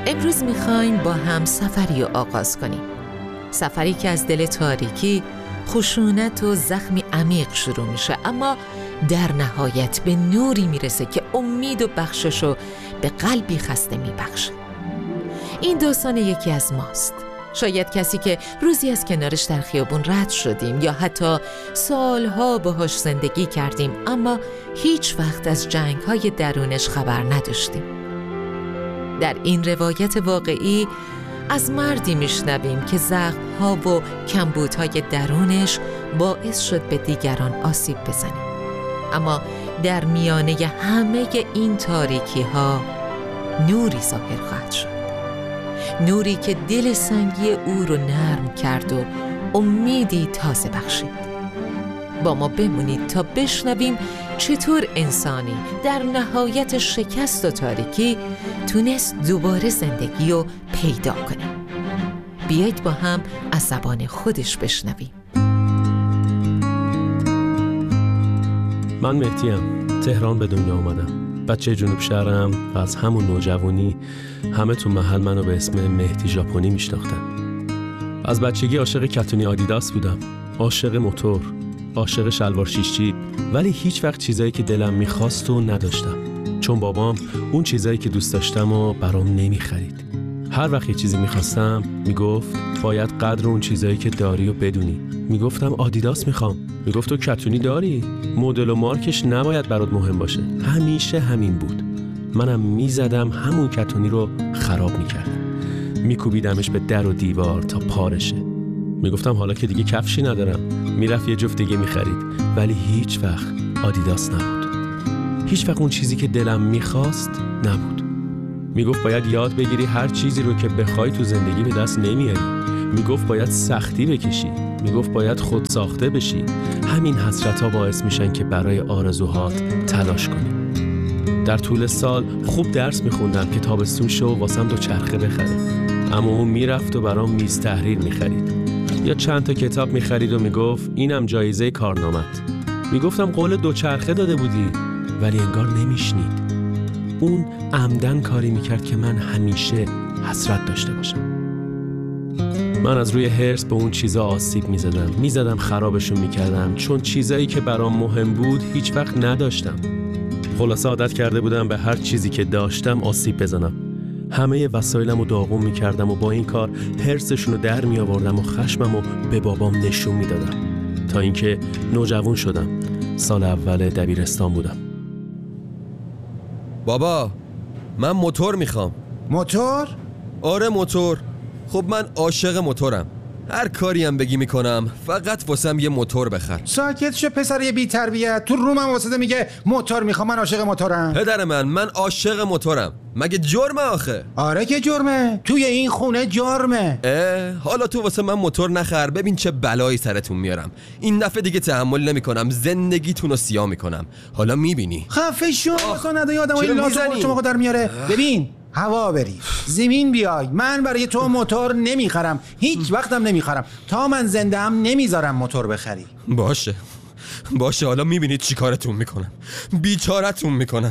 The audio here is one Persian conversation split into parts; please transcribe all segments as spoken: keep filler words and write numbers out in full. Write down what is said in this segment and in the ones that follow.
امروز میخوایم با هم سفری رو آغاز کنیم. سفری که از دل تاریکی، خشونت و زخمی عمیق شروع میشه، اما در نهایت به نوری میرسه که امید و بخشش رو به قلبی خسته میبخشه. این داستان یکی از ماست. شاید کسی که روزی از کنارش در خیابون رد شدیم یا حتی سالها باهاش زندگی کردیم، اما هیچ وقت از جنگ‌های درونش خبر نداشتیم. در این روایت واقعی از مردی میشنویم که زخم‌ها و کمبودهای درونش باعث شد به دیگران آسیب بزنه، اما در میانه همه این تاریکی‌ها نوری ظاهر خواهد شد. نوری که دل سنگی او رو نرم کرد و امیدی تازه بخشید. با ما بمونید تا بشنویم چطور انسانی در نهایت شکست و تاریکی تونست دوباره زندگی رو پیدا کنه. بیایید با هم از زبان خودش بشنویم. من مهدیم، تهران به دنیا اومدم. بچه جنوب شهرم و از همون نوجوانی همه تو محل منو به اسم مهدی ژاپنی میشناختن. از بچگی عاشق کتونی آدیداس بودم، عاشق موتور، عاشق شلوار شیش جیب، ولی هیچ وقت چیزایی که دلم میخواست و نداشتم، چون بابام اون چیزایی که دوست داشتم و برام نمیخرید. هر وقت یه چیزی میخواستم میگفت باید قدر اون چیزایی که داری و بدونی. میگفتم آدیداس میخوام، میگفت تو کتونی داری، مدل و مارکش نباید برات مهم باشه. همیشه همین بود. منم میزدم همون کتونی رو خراب میکرد، میکوبیدمش به در و دیوار تا پارشه. میگفتم حالا که دیگه کفشی ندارم. میرفت یه جفت دیگه میخرید، ولی هیچ وقت آدیداس نبود. هیچ وقت اون چیزی که دلم میخواست نبود. میگفت باید یاد بگیری هر چیزی رو که بخوای تو زندگی به دست نمیاری. میگفت باید سختی بکشی. میگفت باید خود ساخته بشی. همین حسرت‌ها باعث میشن که برای آرزوهات تلاش کنی. در طول سال خوب درس میخوندم که تابستون شو واسم دو چرخه بخره، اما اون میرفت و برام میز تحریر میخرید یا چند تا کتاب میخرید و میگفت اینم جایزه کارنامت. میگفتم قول دو چرخه داده بودی، ولی انگار نمیشنید. اون عمدن کاری میکرد که من همیشه حسرت داشته باشم. من از روی حرص به اون چیزا آسیب میزدم میزدم خرابشون میکردم، چون چیزایی که برام مهم بود هیچ وقت نداشتم. خلاصه عادت کرده بودم به هر چیزی که داشتم آسیب بزنم. همه وسایلمو داغون میکردم و با این کار حرصشونو در میآوردم و خشممو به بابام نشون میدادم، تا اینکه نوجوان شدم. سال اول دبیرستان بودم. بابا من موتور میخوام. موتور؟ آره موتور. خب من عاشق موتورم، هر کاری هم بگی میکنم، فقط واسم یه موتور بخر. ساکت شو پسر یه بی تربیت. تو رومم واسه میگه موتور میخوام. من عاشق موتورم. پدر من من عاشق موتورم. مگه جرمه آخه؟ آره که جرمه، توی این خونه جرمه. اه حالا تو واسه من موتور نخر، ببین چه بلایی سرتون میارم. این دفعه دیگه تحمل نمیکنم، زندگیتون رو سیاه میکنم. حالا میبینی. خفه شو واسه ندای آدم های لاتو شما در میاره. ببین هوا بری زمین بیای، من برای تو موتور نمیخرم، هیچ وقتم نمیخرم. تا من زنده هم نمیذارم موتور بخری. باشه باشه حالا میبینید چی کارتون میکنم، بیچارتون میکنم.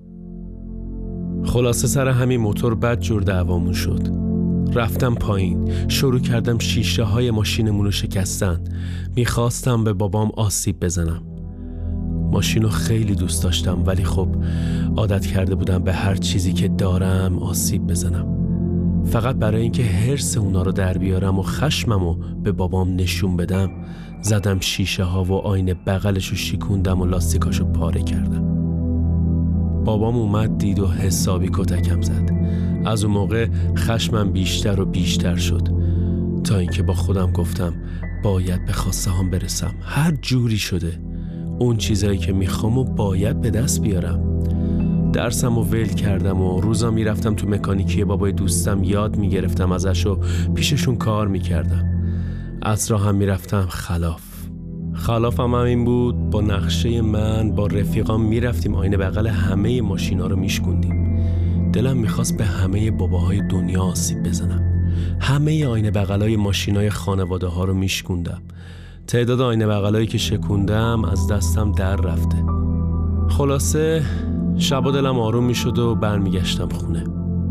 خلاصه سر همین موتور بد جور دعوامون شد. رفتم پایین، شروع کردم شیشه های ماشینمون رو شکستن. میخواستم به بابام آسیب بزنم. ماشین رو خیلی دوست داشتم، ولی خب عادت کرده بودم به هر چیزی که دارم آسیب بزنم، فقط برای اینکه حرص اونا رو در بیارم و خشممو به بابام نشون بدم. زدم شیشه ها و آینه بغلشو شیکوندم و لاستیکاشو پاره کردم. بابام اومد دید و حسابی کتکم زد. از اون موقع خشمم بیشتر و بیشتر شد، تا اینکه با خودم گفتم باید به خواسته هام برسم. هر جوری شده اون چیزایی که میخوام و باید به دست بیارم. درسم رو ول کردم و روزا میرفتم تو مکانیکی بابای دوستم، یاد میگرفتم ازش و پیششون کار میکردم. عصرا هم میرفتم خلاف. خلافم هم این بود، با نقشه من با رفیقام میرفتیم آینه بغل همه ماشینا رو میشکوندیم. دلم میخواست به همه باباهای دنیا آسیب بزنم. همه آینه بغلای ماشینای خانواده ها رو میشکوندم. تعداد آینه بغلایی که شکوندم از دستم در رفته. خلاصه شبا دلم آروم میشد و برمیگشتم خونه.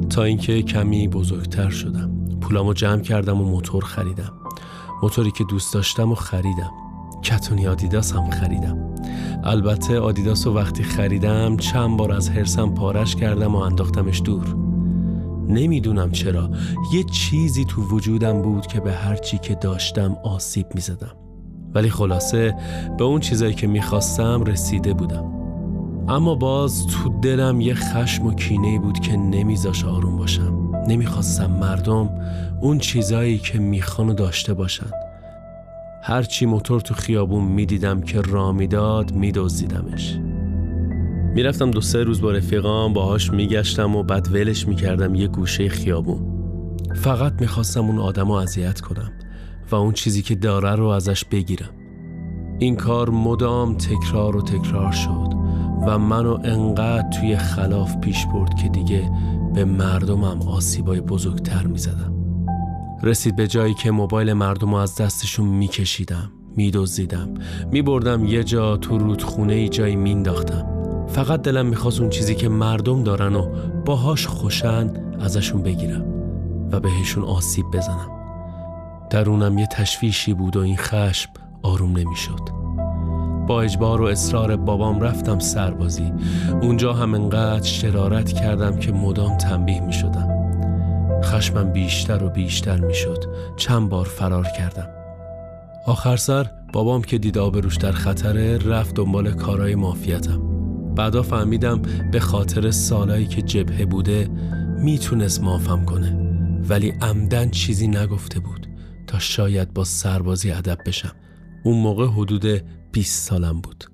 تا اینکه کمی بزرگتر شدم. پولامو جمع کردم و موتور خریدم. موتوری که دوست داشتم و خریدم. کتونی آدیداس هم خریدم. البته آدیداس رو وقتی خریدم چند بار از حرصم پارش کردم و انداختمش دور. نمیدونم چرا، یه چیزی تو وجودم بود که به هر چی که داشتم آسیب میزدم. ولی خلاصه به اون چیزایی که میخواستم رسیده بودم. اما باز تو دلم یه خشم و کینه‌ای بود که نمیذاش آروم باشم. نمیخواستم مردم اون چیزایی که میخوانو داشته باشن. هرچی موتور تو خیابون میدیدم که راه میداد میدزدیدمش. میرفتم دو سه روز با رفیقام باهاش میگشتم و بعد ولش میکردم یه گوشه خیابون. فقط میخواستم اون آدمو اذیت کنم و اون چیزی که داره رو ازش بگیرم. این کار مدام تکرار و تکرار شد و منو انقدر توی خلاف پیش برد که دیگه به مردمم آسیبای بزرگتر میزدم. رسید به جایی که موبایل مردم رو از دستشون میکشیدم، میدزدیدم، میبردم یه جا تو رودخونه ای جایی مینداختم. فقط دلم میخواست اون چیزی که مردم دارن و باهاش خوشن ازشون بگیرم و بهشون آسیب بزنم. درونم یه تشویشی بود و این خشم آروم نمیشد. با اجبار و اصرار بابام رفتم سربازی. اونجا هم انقدر شرارت کردم که مدام تنبیه میشدم. خشمم بیشتر و بیشتر میشد. چند بار فرار کردم. آخر سر بابام که دید آبروش در خطره رفت دنبال کارهای مافیتم. بعدا فهمیدم به خاطر سالایی که جبهه بوده میتونست معافم کنه، ولی عمدن چیزی نگفته بود تا شاید با سربازی ادب بشم. اون موقع حدود بیست سالم بود.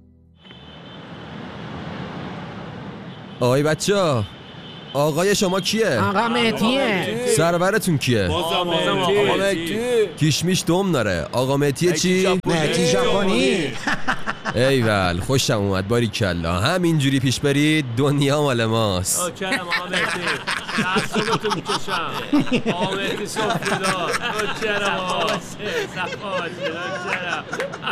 آقای بچه‌ها، آقای شما کیه؟ آقا مهدیه. سرورتون کیه؟ آقا مهدی. کیشمیش دوم داره. آقا مهدیه چی؟ مهدی ژاپنی. ایول، خوشم اومد. باریکلا، همینجوری پیش برید دنیا مال ماست. اوکرم آقا مهدی. دستتون میکشم. آقا مهدی صفردار. اوکرم آقا. صفات. اوکرم.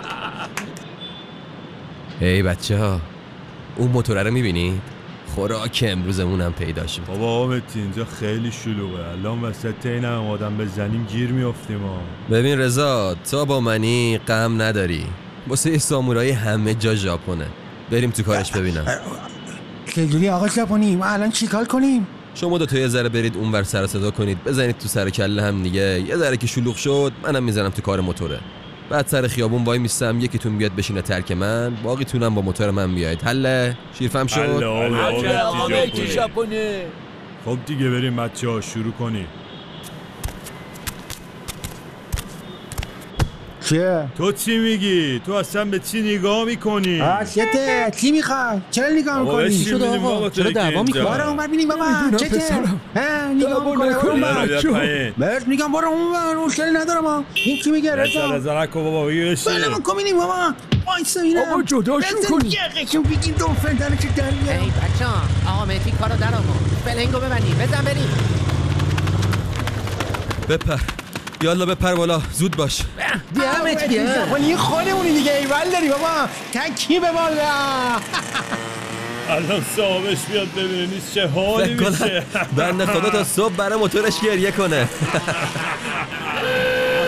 ای بچه‌ها، اون موتوره رو میبینید؟ خوراک امروزمونم پیدا شد. بابا آقا مهدی اینجا خیلی شلوغه. الان وسط این هم آدم بزنیم گیر میافتیم ها. ببین رضا، تا با منی غم نداری. واسه سامورایی همه جا ژاپنه. بریم تو کارش ببینم. چجوری آقا ژاپنی؟ ما الان چیکار کنیم؟ شما دو تا یه ذره برید اونور سر صدا کنید، بزنید تو سر کله هم دیگه. یه ذره که شلوغ شد منم میزنم تو کار موتوره. بعد سر خیابون وای میستم، یکیتون بیاد بشینه ترک من، باقیتونم با موتور من بیاید. حله؟ شیرفهم شد؟ حله آقا مهدی ژاپنی. خب دیگه بریم بچه‌ها شروع کنیم. چیه؟ تو چی میگی؟ تو اصلا به چی نگاه میکنی؟ آه شته، چی میخوای؟ چرا نگاه میکنی؟ شد آقا چرا دعوا میکنی؟ برو اونور ببینیم بابا. چه ها نگاه میکنه اونور. برد میگم برو اونور، مشکلی ندارم ها. این چی میگه رضا؟ رضا رکو بابا بگی بشین. بله ما ببینیم بابا. وایسا اینا. بابا جداشون کنی. یقشون بگیم دو فندانه که در میاد. ای بچه‌ها، آقا مهدی کارو در آورد. فلنگو ببندید. بزن بریم. بپر. یالا بپر بالا، زود باش. دمت گرم. ولی خودمونی دیگه، ایول داری بابا. تکی به بالا. الان صاحبش بیاد ببینه نیست چه حالی میشه. بنده خدا تا صبح برای موتورش گریه کنه.